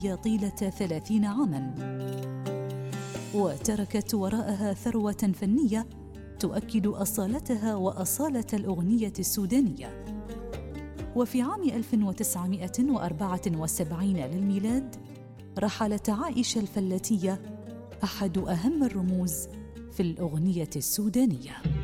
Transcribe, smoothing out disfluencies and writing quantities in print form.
طيلة 30 عاماً، وتركت وراءها ثروة فنية تؤكد أصالتها وأصالة الأغنية السودانية. وفي عام 1974 للميلاد رحلت عائشة الفلاتية، أحد أهم الرموز في الأغنية السودانية.